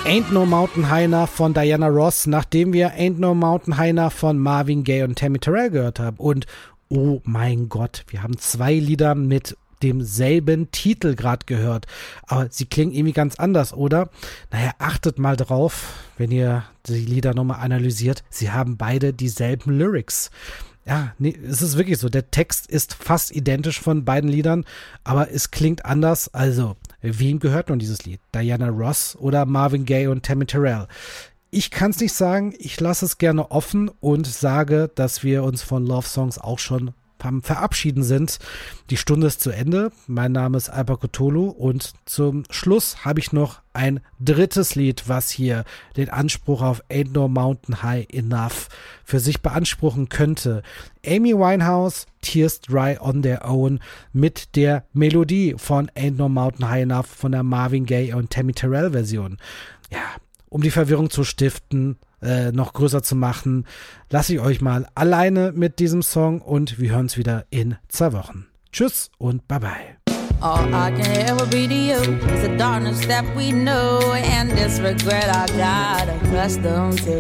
Ain't No Mountain High Enough von Diana Ross, nachdem wir Ain't No Mountain High Enough von Marvin Gaye und Tammy Terrell gehört haben. Und oh mein Gott, wir haben 2 Lieder mit demselben Titel gerade gehört. Aber sie klingen irgendwie ganz anders, oder? Naja, achtet mal drauf, wenn ihr die Lieder nochmal analysiert. Sie haben beide dieselben Lyrics. Ja, nee, es ist wirklich so. Der Text ist fast identisch von beiden Liedern, aber es klingt anders. Also, wem gehört nun dieses Lied? Diana Ross oder Marvin Gaye und Tammy Terrell? Ich kann es nicht sagen. Ich lasse es gerne offen und sage, dass wir uns von Love Songs auch schon am Verabschieden sind. Die Stunde ist zu Ende. Mein Name ist Alper Cthulhu und zum Schluss habe ich noch ein drittes Lied, was hier den Anspruch auf Ain't No Mountain High Enough für sich beanspruchen könnte. Amy Winehouse, Tears Dry on Their Own mit der Melodie von Ain't No Mountain High Enough von der Marvin Gaye und Tammy Terrell Version. Ja, um die Verwirrung zu stiften, noch größer zu machen, lasse ich euch mal alleine mit diesem Song und wir hören uns wieder in 2 Wochen. Tschüss und bye bye. All I can ever be to you is the darkness that we know and this regret I got accustomed to.